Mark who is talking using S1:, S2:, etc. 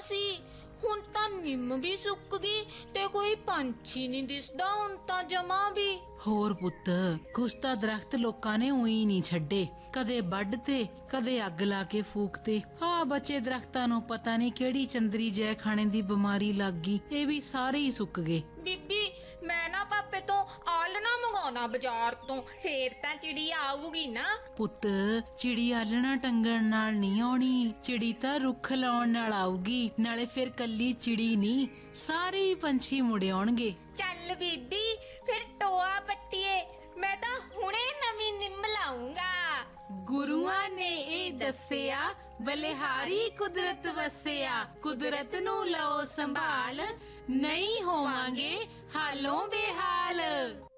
S1: ਸੀ। ਹੁਣ ਤਾਂ ਨਿੰਮ ਵੀ ਸੁੱਕ ਗਈ ਤੇ ਕੋਈ ਪੰਛੀ ਨਹੀਂ ਦਿਸਦਾ ਹੁਣ ਤਾਂ ਜਮਾ ਵੀ।
S2: ਹੋਰ ਪੁੱਤ, ਕੁਛ ਤਾਂ ਦਰਖਤ ਲੋਕਾਂ ਨੇ ਉਹੀ ਨਹੀਂ ਛੱਡੇ, ਕਦੇ ਵੱਢ ਤੇ ਕਦੇ ਅੱਗ ਲਾ ਕੇ ਫੂਕਤੇ। ਆ ਬਚੇ ਦਰਖਤਾਂ ਨੂੰ ਪਤਾ ਨਹੀਂ ਕਿਹੜੀ ਚੰਦਰੀ ਜੈ ਖਾਣੇ ਦੀ ਬਿਮਾਰੀ ਲੱਗ ਗਈ, ਇਹ ਵੀ ਸਾਰੇ ਹੀ ਸੁੱਕ ਗਏ।
S1: ਬੀਬੀ ਮੈਂ ਨਾ ਪਾਪੇ ਤੋਂ ਆਲਣਾ ਮੰਗਾਉਣਾ ਬਾਜ਼ਾਰ ਤੋਂ, ਫੇਰ ਤਾਂ ਚਿੜੀ ਆਊਗੀ ਨਾ।
S2: ਪੁੱਤ, ਚਿੜੀ ਆਲਣਾ ਟੰਗਣ ਨਾਲ ਨਹੀਂ ਆਉਣੀ, ਚਿੜੀ ਤਾਂ ਰੁੱਖ ਲਾਉਣ ਨਾਲ ਆਊਗੀ। ਨਾਲੇ ਫਿਰ ਕੱਲੀ ਚਿੜੀ ਨਹੀਂ, ਸਾਰੇ ਹੀ ਪੰਛੀ ਮੁੜ ਆਉਣਗੇ।
S1: ਚੱਲ ਬੀਬੀ ਫਿਰ ਟੋਆ ਪੱਟੀਏ, ਮੈਂ ਤਾਂ ਹੁਣੇ ਨਵੀਂ ਨਿੰਮ ਲਾਉਂਗਾ।
S2: ਗੁਰੂਆਂ ਨੇ ਇਹ ਦੱਸਿਆ, ਬਲਿਹਾਰੀ ਕੁਦਰਤ ਵਸਿਆ। ਕੁਦਰਤ ਨੂੰ ਲਓ ਸੰਭਾਲ, ਨਹੀਂ ਹੋਵਾਂਗੇ ਹਾਲੋਂ ਬੇਹਾਲ।